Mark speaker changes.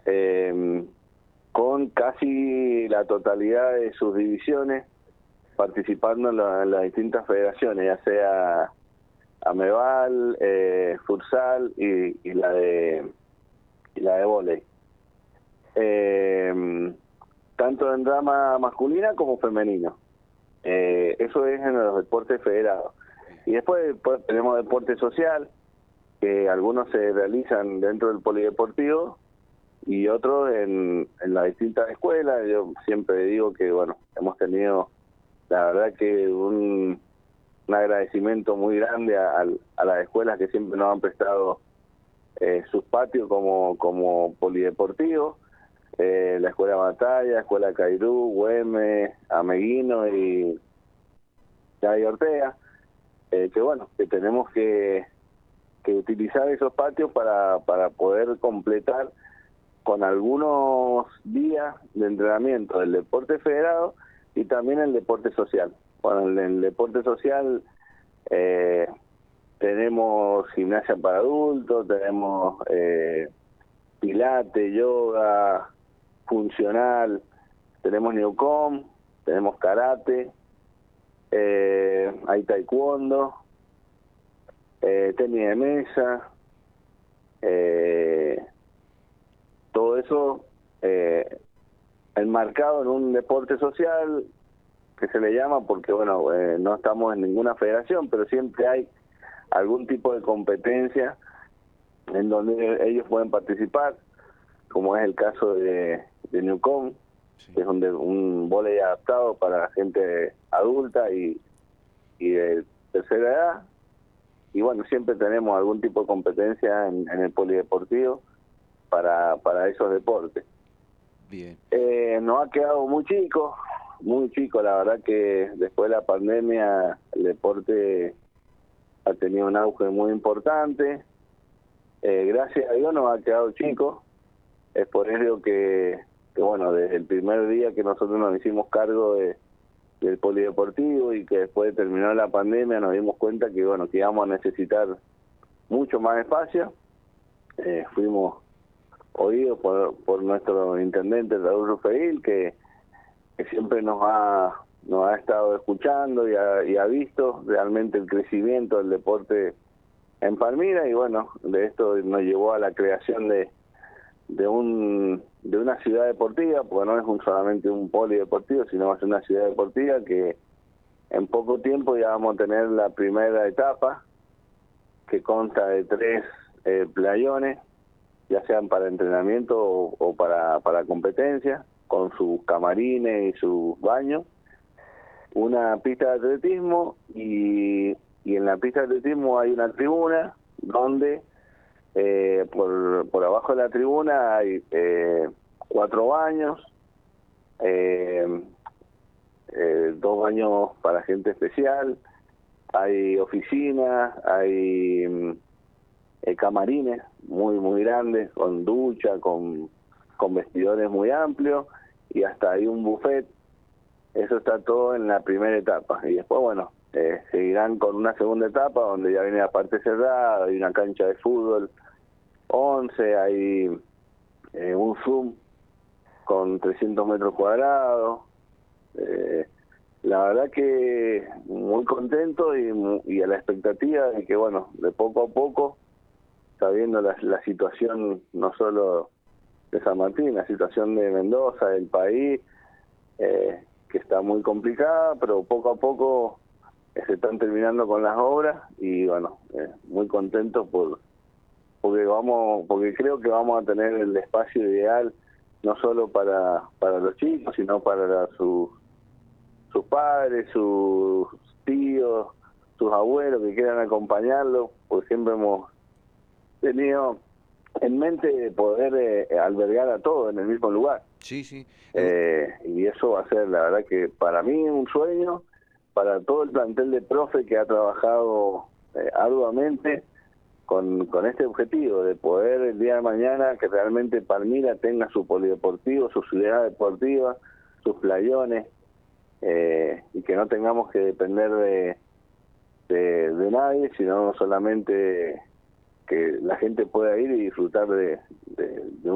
Speaker 1: con casi la totalidad de sus divisiones participando en las distintas federaciones, ya sea Ameval, futsal y la de vóley. Tanto en rama masculina como femenino. Eso es en los deportes federados. Y después tenemos deporte social, que algunos se realizan dentro del polideportivo y otros en las distintas escuelas. Yo siempre digo que, bueno, hemos tenido, la verdad que un agradecimiento muy grande a las escuelas que siempre nos han prestado sus patios como polideportivo. La Escuela Batalla, Escuela Cairú, Güemes, Ameguino y Ortega, que bueno, que tenemos que utilizar esos patios para poder completar con algunos días de entrenamiento del deporte federado y también el deporte social. Bueno, en el deporte social tenemos gimnasia para adultos, tenemos pilates, yoga, funcional, tenemos newcom, tenemos karate, hay taekwondo, tenis de mesa, todo eso enmarcado en un deporte social que se le llama, porque bueno, no estamos en ninguna federación, pero siempre hay algún tipo de competencia en donde ellos pueden participar, como es el caso de newcom, sí, que es un vóley adaptado para gente adulta y de tercera edad. Y bueno, siempre tenemos algún tipo de competencia en el polideportivo para esos deportes.
Speaker 2: Bien.
Speaker 1: Nos ha quedado muy chico, la verdad que después de la pandemia el deporte ha tenido un auge muy importante. Gracias a Dios nos ha quedado chico. Es por ello que bueno, desde el primer día que nosotros nos hicimos cargo del polideportivo y que después de terminar la pandemia nos dimos cuenta que bueno, que íbamos a necesitar mucho más espacio. Fuimos oídos por nuestro intendente Raúl Ruferil, que siempre nos ha estado escuchando y ha visto realmente el crecimiento del deporte en Palmira, y bueno, de esto nos llevó a la creación de una ciudad deportiva, porque no es solamente un polideportivo, sino va a ser una ciudad deportiva que en poco tiempo ya vamos a tener la primera etapa, que consta de 3 playones, ya sean para entrenamiento o para competencia, con sus camarines y sus baños, una pista de atletismo y en la pista de atletismo hay una tribuna donde por abajo de la tribuna hay 4 baños, 2 baños para gente especial, hay oficinas, hay camarines muy grandes, con ducha, con vestidores muy amplios, y hasta hay un buffet. Eso está todo en la primera etapa, y después bueno, seguirán con una segunda etapa donde ya viene la parte cerrada, hay una cancha de fútbol 11, hay un Zoom con 300 metros cuadrados. La verdad que muy contento y a la expectativa de que bueno, de poco a poco, sabiendo la situación no solo de San Martín, la situación de Mendoza, del país, que está muy complicada, pero poco a poco se están terminando con las obras y bueno, muy contentos porque creo que vamos a tener el espacio ideal no solo para los chicos, sino para sus padres, sus tíos, sus abuelos que quieran acompañarlos, porque siempre hemos tenido en mente poder albergar a todos en el mismo lugar.
Speaker 2: Sí, sí.
Speaker 1: Y eso va a ser, la verdad que para mí un sueño, para todo el plantel de profe que ha trabajado arduamente con este objetivo de poder el día de mañana que realmente Palmira tenga su polideportivo, su ciudad deportiva, sus playones, y que no tengamos que depender de nadie, sino solamente que la gente pueda ir y disfrutar de